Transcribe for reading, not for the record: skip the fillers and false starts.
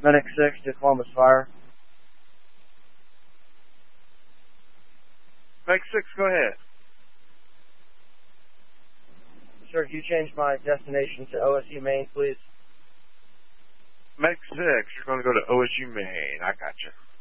Medic 6 to Columbus Fire. Medic 6, go ahead. Sir, can you change my destination to OSU Maine, please? Medic 6, you're going to go to OSU Maine. I got you.